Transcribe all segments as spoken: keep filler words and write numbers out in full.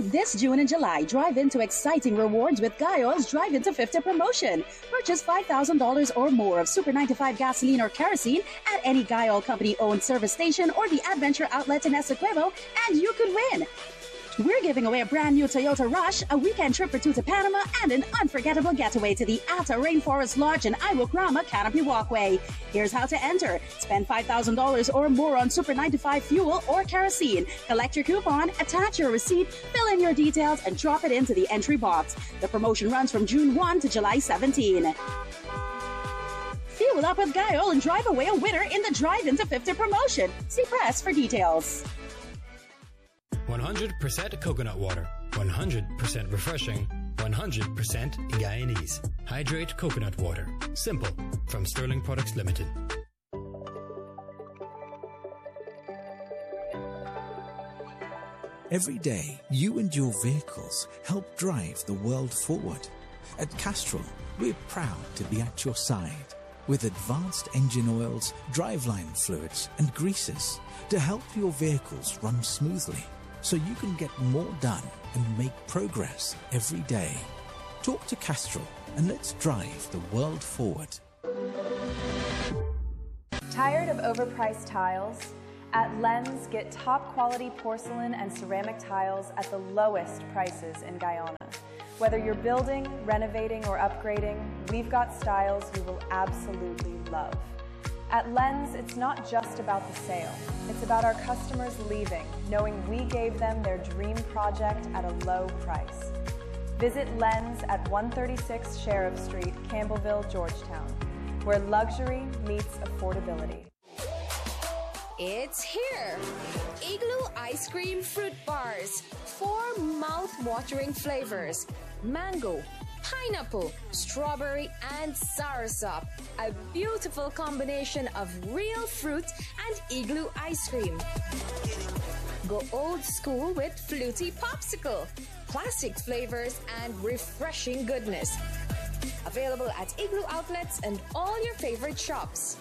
This June and July, drive into exciting rewards with Guy Oil's Drive Into fifty promotion. Purchase five thousand dollars or more of Super ninety-five gasoline or kerosene at any Guy Oil Company-owned service station or the Adventure Outlet in Essequibo, and you could win. We're giving away a brand new Toyota Rush, a weekend trip or two to Panama, and an unforgettable getaway to the Atta Rainforest Lodge and Iwokrama Canopy Walkway. Here's how to enter. Spend five thousand dollars or more on Super ninety-five fuel or kerosene. Collect your coupon, attach your receipt, fill in your details, and drop it into the entry box. The promotion runs from June first to July seventeenth. Fuel up with Guy Oil and drive away a winner in the Drive Into fifty promotion. See press for details. one hundred percent coconut water, one hundred percent refreshing, one hundred percent Guyanese. Hydrate coconut water. Simple. From Sterling Products Limited. Every day, you and your vehicles help drive the world forward. At Castrol, we're proud to be at your side with advanced engine oils, driveline fluids, and greases to help your vehicles run smoothly, so you can get more done and make progress every day. Talk to Castrol and let's drive the world forward. Tired of overpriced tiles? At Lens, get top quality porcelain and ceramic tiles at the lowest prices in Guyana. Whether you're building, renovating, or upgrading, we've got styles you will absolutely love. At Lens, it's not just about the sale. It's about our customers leaving, knowing we gave them their dream project at a low price. Visit Lens at one thirty-six Sheriff Street, Campbellville, Georgetown, where luxury meets affordability. It's here! Igloo Ice Cream Fruit Bars. Four mouth-watering flavors. Mango, pineapple, strawberry, and soursop. A beautiful combination of real fruit and Igloo ice cream. Go old school with Fluty Popsicle. Classic flavors and refreshing goodness. Available at Igloo outlets and all your favorite shops.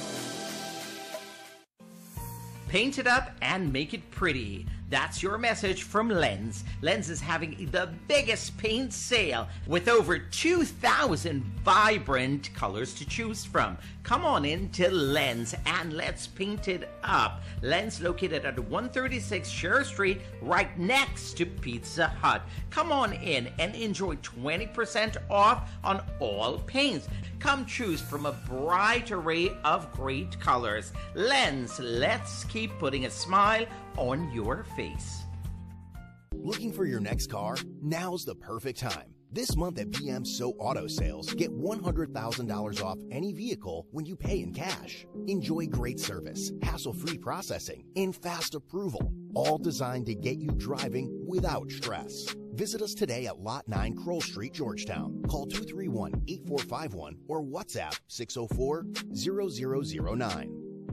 Paint it up and make it pretty. That's your message from Lens. Lens is having the biggest paint sale with over two thousand vibrant colors to choose from. Come on in to Lens and let's paint it up. Lens located at one thirty-six Sheriff Street, right next to Pizza Hut. Come on in and enjoy twenty percent off on all paints. Come choose from a bright array of great colors. Lens, let's keep putting a smile on your face. Looking for your next car? Now's the perfect time. This month at B M So Auto Sales, get one hundred thousand dollars off any vehicle when you pay in cash. Enjoy great service, hassle-free processing, and fast approval, all designed to get you driving without stress. Visit us today at Lot nine Kroll Street, Georgetown. Call two three one, eight four five one or WhatsApp six oh four, zero zero zero nine.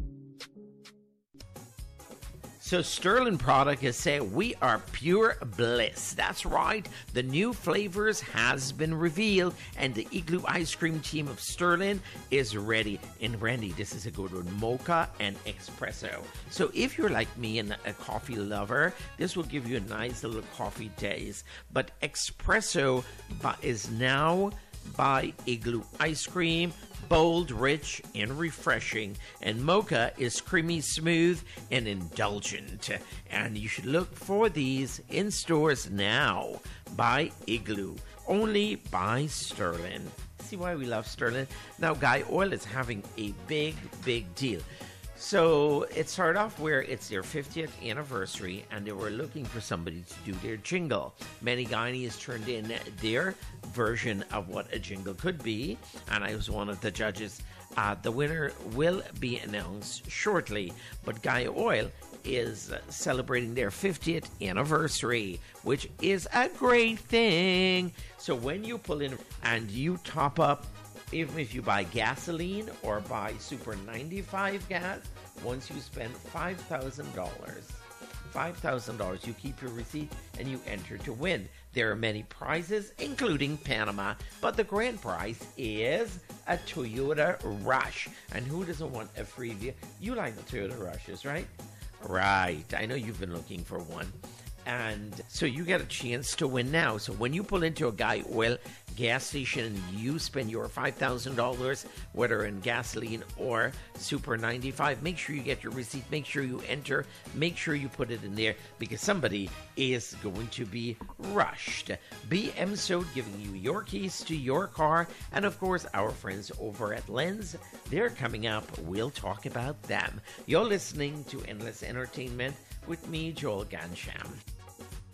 So Sterling Product is saying we are pure bliss. That's right. The new flavors has been revealed and the Igloo ice cream team of Sterling is ready. And Randy, this is a good one. Mocha and espresso. So if you're like me and a coffee lover, this will give you a nice little coffee taste. But espresso is now by Igloo Ice Cream. Bold, rich, and refreshing. And mocha is creamy, smooth, and indulgent. And you should look for these in stores now by Igloo. Only by Sterling. See why we love Sterling? Now, Guy Oil is having a big, big deal. So it started off where it's their fiftieth anniversary and they were looking for somebody to do their jingle. Many Guyanese turned in their version of what a jingle could be, and I was one of the judges. Uh, the winner will be announced shortly, but Guy Oil is celebrating their fiftieth anniversary, which is a great thing. So when you pull in and you top up, even if you buy gasoline or buy Super ninety-five gas, once you spend five thousand dollars, five thousand dollars, you keep your receipt and you enter to win. There are many prizes, including Panama, but the grand prize is a Toyota Rush. And who doesn't want a free vehicle? You like the Toyota Rushes, right? Right. I know you've been looking for one. And so you get a chance to win now. So when you pull into a Guy Oil gas station and you spend your five thousand dollars, whether in gasoline or Super ninety-five, make sure you get your receipt, make sure you enter, make sure you put it in there, because somebody is going to be rushed. B M Sode giving you your keys to your car, and of course our friends over at Lens, they're coming up. We'll talk about them. You're listening to Endless Entertainment with me, Joel Gansham.